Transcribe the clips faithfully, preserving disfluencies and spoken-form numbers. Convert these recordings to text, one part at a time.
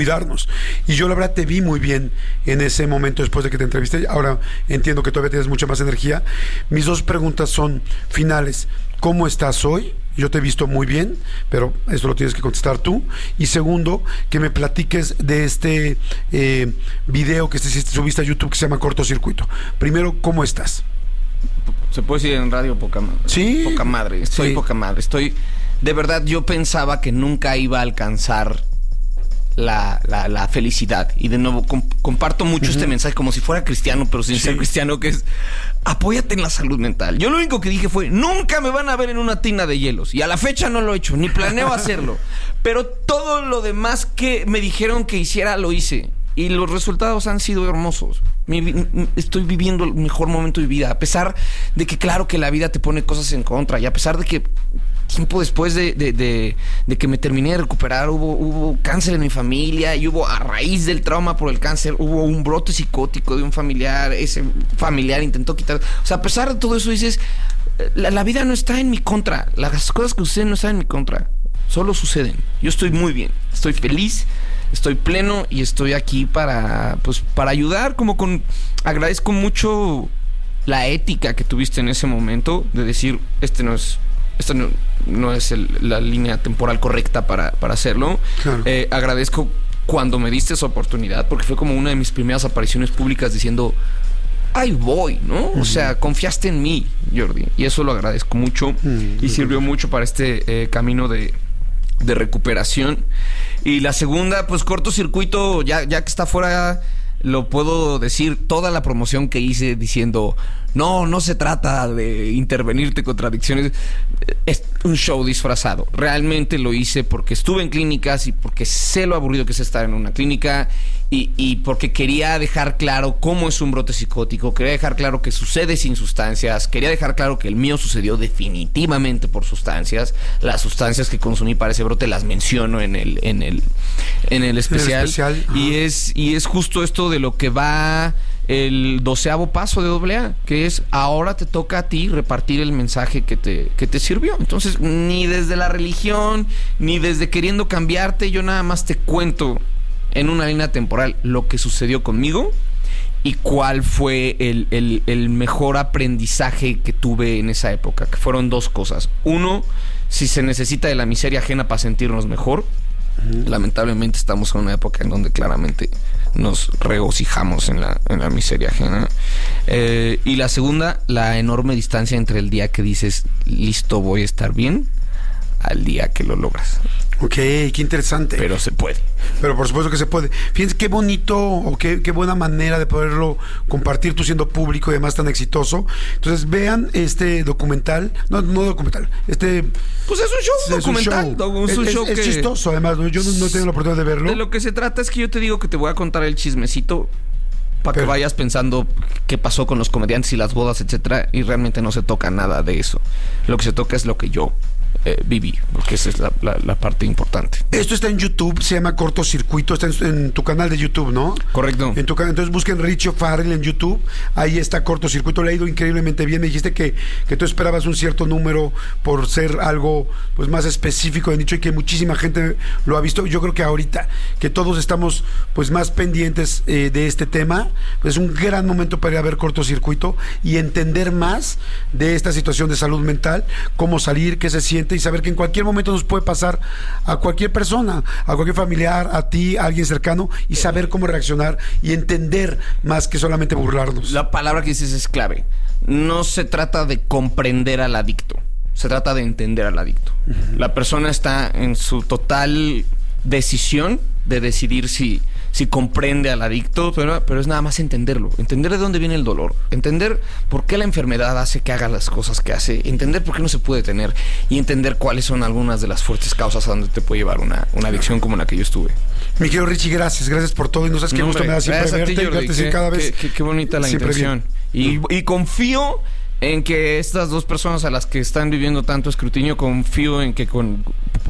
cuidarnos. Y yo la verdad te vi muy bien en ese momento después de que te entrevisté. Ahora entiendo que todavía tienes mucha más energía. Mis dos preguntas son finales. ¿Cómo estás hoy? Yo te he visto muy bien, pero eso lo tienes que contestar tú. Y segundo, que me platiques de este eh, video que subiste a YouTube que se llama Cortocircuito. Primero, ¿cómo estás? Se puede decir en radio poca madre. Sí. Poca madre. Estoy sí. poca madre. Estoy... De verdad, yo pensaba que nunca iba a alcanzar La, la, la felicidad. Y de nuevo comp- comparto mucho uh-huh. este mensaje como si fuera cristiano, pero sin sí. ser cristiano, que es apóyate en la salud mental. Yo lo único que dije fue nunca me van a ver en una tina de hielos, y a la fecha no lo he hecho, ni planeo hacerlo. Pero todo lo demás que me dijeron que hiciera lo hice, y los resultados han sido hermosos. Mi, mi, estoy viviendo el mejor momento de mi vida, a pesar de que claro que la vida te pone cosas en contra, y a pesar de que tiempo después de, de, de, de que me terminé de recuperar, hubo, hubo cáncer en mi familia, y hubo, a raíz del trauma por el cáncer, hubo un brote psicótico de un familiar. Ese familiar intentó quitar... O sea, a pesar de todo eso, dices, la, la vida no está en mi contra. Las cosas que suceden no están en mi contra. Solo suceden. Yo estoy muy bien. Estoy feliz, estoy pleno, y estoy aquí para, pues, para ayudar. Como con... Agradezco mucho la ética que tuviste en ese momento de decir, este no es... Esta no, no es el, la línea temporal correcta para, para hacerlo. Claro. Eh, agradezco cuando me diste esa oportunidad, porque fue como una de mis primeras apariciones públicas diciendo, ahí voy, ¿no? Uh-huh. O sea, confiaste en mí, Jordi, y eso lo agradezco mucho. Uh-huh. Y sirvió mucho para este eh, camino de, de recuperación. Y la segunda, pues Cortocircuito, ya, ya que está fuera... Lo puedo decir, toda la promoción que hice diciendo, no, no se trata de intervenirte contradicciones, es un show disfrazado. Realmente lo hice porque estuve en clínicas y porque sé lo aburrido que es estar en una clínica, y, y porque quería dejar claro cómo es un brote psicótico, quería dejar claro que sucede sin sustancias, quería dejar claro que el mío sucedió definitivamente por sustancias. Las sustancias que consumí para ese brote las menciono en el, en el, en el especial, el especial. Y es, y es justo esto de lo que va el doceavo paso de doble A, que es ahora te toca a ti repartir el mensaje que te, que te sirvió. Entonces, ni desde la religión, ni desde queriendo cambiarte, yo nada más te cuento en una línea temporal lo que sucedió conmigo y cuál fue el, el, el mejor aprendizaje que tuve en esa época, que fueron dos cosas. Uno, si se necesita de la miseria ajena para sentirnos mejor. Uh-huh. Lamentablemente estamos en una época en donde claramente nos regocijamos en la, en la miseria ajena. Eh, y la segunda, la enorme distancia entre el día que dices, listo, voy a estar bien, al día que lo logras. Ok, qué interesante. Pero se puede. Pero por supuesto que se puede. Fíjense qué bonito o qué, qué buena manera de poderlo compartir tú siendo público y además tan exitoso. Entonces vean este documental, no, no documental, este... Pues es un show es documental. Un show. Es, un es, show es, que... es chistoso además, ¿no? Yo no, no he tenido la oportunidad de verlo. De lo que se trata es que yo te digo que te voy a contar el chismecito para que vayas pensando qué pasó con los comediantes y las bodas, etcétera, y realmente no se toca nada de eso. Lo que se toca es lo que yo Eh, viví, porque esa es la, la, la parte importante. Esto está en YouTube, se llama Cortocircuito, está en, en tu canal de YouTube, ¿no? Correcto. En tu, entonces busquen Richie O'Farrell en YouTube, ahí está Cortocircuito, le ha ido increíblemente bien. Me dijiste que, que tú esperabas un cierto número por ser algo pues más específico de nicho y que muchísima gente lo ha visto. Yo creo que ahorita que todos estamos pues más pendientes eh, de este tema, pues es un gran momento para ir a ver Cortocircuito y entender más de esta situación de salud mental, cómo salir, qué se siente, y saber que en cualquier momento nos puede pasar a cualquier persona, a cualquier familiar, a ti, a alguien cercano, y saber cómo reaccionar y entender más que solamente burlarnos. La palabra que dices es clave. No se trata de comprender al adicto, se trata de entender al adicto. Uh-huh. La persona está en su total decisión de decidir si, si comprende al adicto, pero, pero es nada más entenderlo, entender de dónde viene el dolor, entender por qué la enfermedad hace que haga las cosas que hace, entender por qué no se puede tener y entender cuáles son algunas de las fuertes causas a donde te puede llevar una, una adicción como la que yo estuve. Mi querido Richie, gracias, gracias por todo y no sabes qué no, gusto hombre, me da siempre verte, ti, Jordi, qué, cada vez. Qué, qué bonita la intención. Y, y confío en que estas dos personas a las que están viviendo tanto escrutinio, confío en que con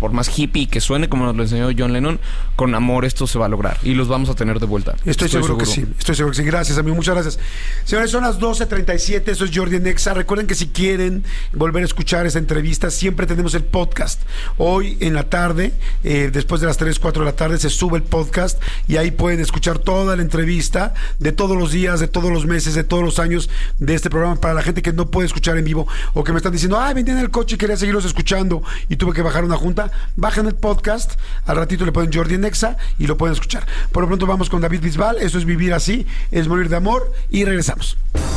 por más hippie que suene, como nos lo enseñó John Lennon, con amor esto se va a lograr y los vamos a tener de vuelta. Estoy, estoy seguro, seguro que sí, estoy seguro que sí. Gracias, amigo, muchas gracias. Señores, son las doce treinta y siete, eso es Jordi en Exa. Recuerden que si quieren volver a escuchar esta entrevista, siempre tenemos el podcast. Hoy en la tarde, eh, después de las tres, cuatro de la tarde, se sube el podcast y ahí pueden escuchar toda la entrevista de todos los días, de todos los meses, de todos los años de este programa. Para la gente que no puede escuchar en vivo o que me están diciendo, ay, venía en el coche y quería seguirlos escuchando y tuve que bajar una junta, bajen el podcast, al ratito le ponen Jordi en Exa y lo pueden escuchar. Por lo pronto vamos con David Bisbal, eso es Vivir Así, es morir de amor y regresamos.